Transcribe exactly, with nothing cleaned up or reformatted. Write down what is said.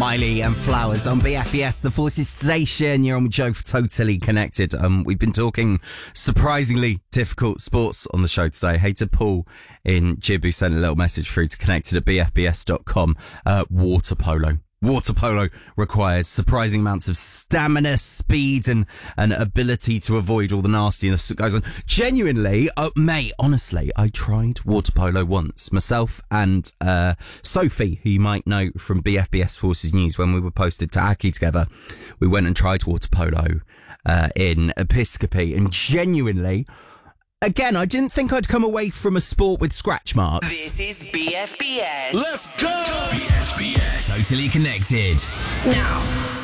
Miley and Flowers on B F B S, the Forces Station. You're on with Joe for Totally Connected. Um, we've been talking surprisingly difficult sports on the show today. Hey to Paul in Jib, who sent a little message through to connected at b f b s dot com. Uh, water polo. Water polo requires surprising amounts of stamina, speed, and an ability to avoid all the nastiness that goes on. Genuinely, uh, mate, honestly, I tried water polo once. Myself and uh, Sophie, who you might know from B F B S Forces News, when we were posted to Aki together, we went and tried water polo uh, in Episcopi, and genuinely, again, I didn't think I'd come away from a sport with scratch marks. This is B F B S. Let's go! B F B S. Totally Connected. Now.